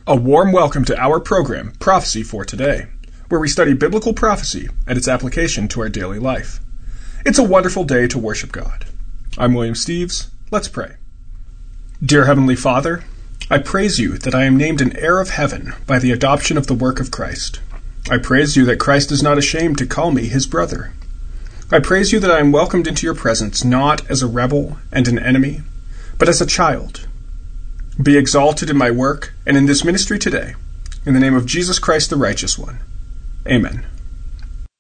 A warm welcome to our program, Prophecy for Today, where we study biblical prophecy and its application to our daily life. It's a wonderful day to worship God. I'm William Steves. Let's pray. Dear Heavenly Father, I praise you that I am named an heir of heaven by the adoption of the work of Christ. I praise you that Christ is not ashamed to call me his brother. I praise you that I am welcomed into your presence not as a rebel and an enemy, but as a child. Be exalted in my work and in this ministry today. In the name of Jesus Christ, the righteous one. Amen.